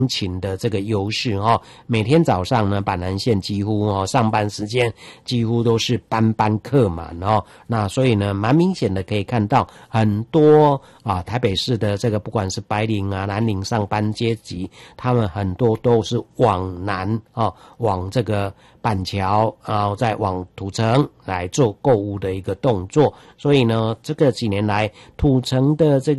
情的这个优势每天早上呢，板南线几乎上班时间几乎都是班班客满那所以呢，蛮明显的可以看到很多台北市的这个不管是白领蓝领上班阶级，他们很多都是往南往这个板桥再往土城来做购物的一个动作，所以呢，这个几年来土城的这个